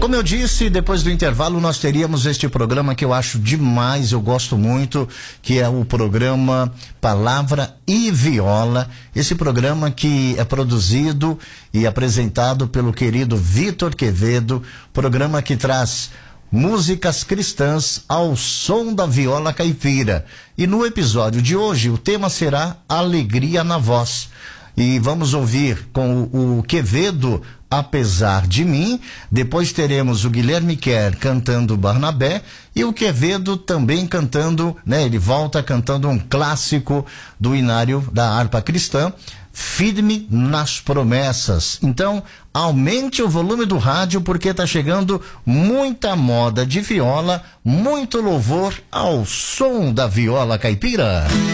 Como eu disse, depois do intervalo nós teríamos este programa que eu acho demais, eu gosto muito, que é o programa Palavra e Viola. Esse programa que é produzido e apresentado pelo querido Vitor Quevedo, programa que traz músicas cristãs ao som da viola caipira. E no episódio de hoje o tema será Alegria na Voz. E vamos ouvir com o Quevedo Apesar de Mim, depois teremos o Guilherme Kerr cantando Barnabé e o Quevedo também cantando, né? Ele volta cantando um clássico do inário da harpa cristã, Firme nas Promessas. Então, aumente o volume do rádio porque tá chegando muita moda de viola, muito louvor ao som da viola caipira.